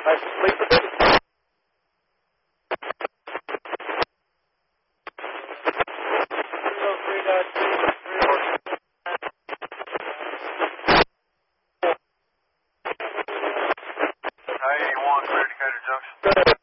Nice to sleep with it. Hey, 81, Clear Decatur Junction.